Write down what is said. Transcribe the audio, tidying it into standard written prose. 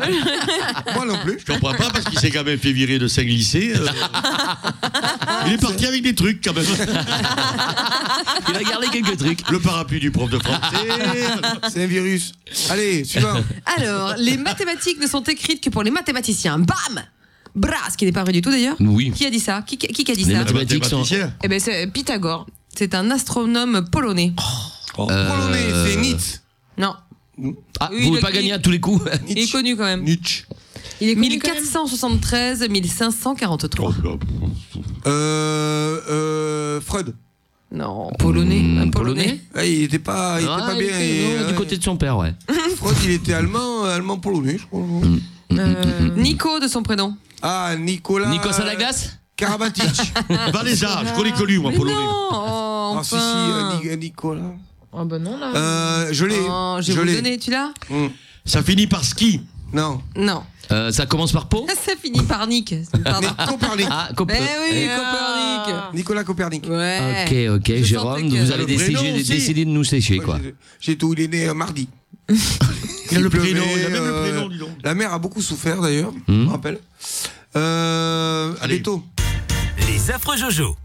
Moi non plus. Je comprends pas parce qu'il s'est quand même fait virer de 5 lycées. Il est parti avec des trucs quand même. Il a gardé quelques trucs. Le parapluie du prof de français. C'est un virus. Allez, suivant. Alors, les mathématiques ne sont écrites que pour les mathématiciens. Bam! Bras, ce qui n'est pas vrai du tout d'ailleurs. Oui. Qui a dit ça? Qui a dit Les ça? mathématiques sont. Mathématicien. Eh ben, c'est Pythagore. C'est un astronome polonais. Polonais, c'est Nietzsche. Non. Ah, Oui, vous pouvez le- pas gagner à tous les coups. Il est connu quand même. Nietzsche. Il est connu quand même. 1473, 1543. Freud. Non, polonais. Un polonais. Ah, il était pas bien. Du côté de son père, ouais. Freud, il était allemand polonais, je crois. Nico de son prénom. Ah, Nicolas. Nikos à la glace. Karabatic. Valéza, je connais que lui, moi, Mais polonais. non, Ah, si, enfin. Nicolas. Ah bah non, là. Je l'ai. Oh, je vais vous le donner, tu l'as? Ça finit par ski. Non. Non. Ça commence par Pau. Ça finit par Nick. Pardon. Copernic. Ah, Eh oui, Copernic. Nicolas Copernic. Ouais. Ok, Je Jérôme, sentais que- vous avez Le prénom aussi. décidé de nous sécher, quoi. J'ai tout, il est né mardi. Il a le pleuvait, prénom, il a même le prénom, dis donc. La mère a beaucoup souffert d'ailleurs, je me rappelle. Allez. Beto. Les affreux Jojo.